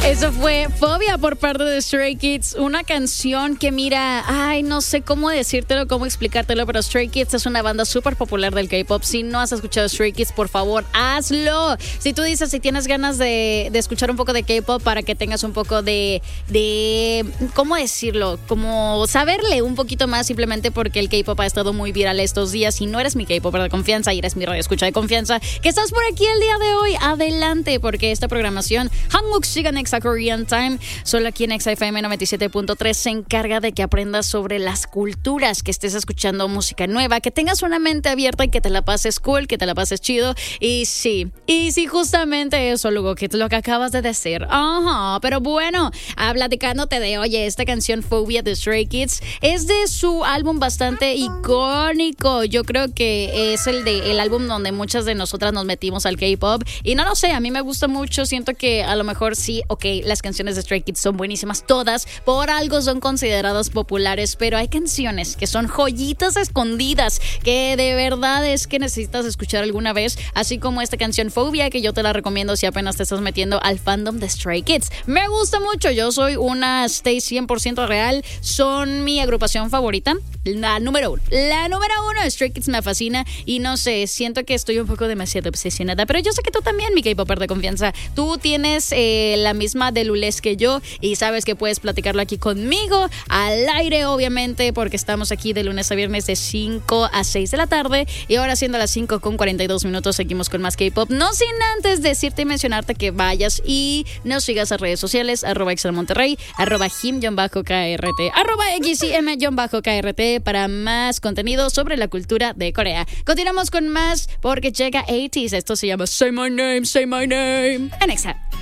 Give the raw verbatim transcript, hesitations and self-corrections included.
Eso fue Fobia por parte de Stray Kids, una canción que mira, ay, no sé cómo decírtelo, cómo explicártelo, pero Stray Kids es una banda súper popular del K-pop. Si no has escuchado Stray Kids, por favor, hazlo. Si tú dices, si tienes ganas de, de escuchar un poco de K-pop para que tengas un poco de, de, ¿cómo decirlo? Como saberle un poquito más, simplemente porque el K-pop ha estado muy viral estos días. Si no eres mi K-popper de confianza y eres mi radio escucha de confianza, que estás por aquí el día de hoy, adelante, porque esta programación, Hanguk Shigan Exa Korean Time, solo aquí en Exa F M noventa y siete punto tres, se encarga de que aprendas sobre las culturas, que estés escuchando música nueva, que tengas una mente abierta y que te la pases cool, que te la pases chido. Y sí, y sí, justamente eso, luego, que es lo que acabas de decir. Ajá, pero bueno, ah, platicándote de, oye, esta canción Phobia de Stray Kids es de su álbum bastante icónico. Yo creo que es el de el álbum donde muchas de nosotras nos metimos al K-pop. Y no lo sé, a mí me gusta mucho. Siento que a lo mejor sí, ok, las canciones de Stray Kids son buenísimas, todas, por algo son consideradas populares, pero hay canciones que son joyitas escondidas, que de verdad es que necesitas escuchar alguna vez, así como esta canción Phobia, que yo te la recomiendo si apenas te estás metiendo al fandom de Stray Kids. Me gusta mucho, yo soy una Stay cien por ciento real, son mi agrupación favorita, la número uno. La número uno, Stray Kids me fascina y no sé, siento que estoy un poco demasiado obsesionada, pero yo sé que tú también, mi K-popper de confianza, tú tienes eh, la misma de Lulés que yo y sabes que puedes platicarlo aquí conmigo al aire, obviamente, porque estamos aquí de lunes a viernes de cinco a seis de la tarde y ahora siendo las cinco con cuarenta y dos minutos seguimos con más K-pop, no sin antes decirte y mencionarte que vayas y nos sigas a redes sociales, arroba Excel Monterrey, arroba him-krt, arroba xim-krt para más contenido sobre la cultura de Corea. Continuamos con más porque llega ochenta, esto se llama Say My Name, Say My Name en Exa.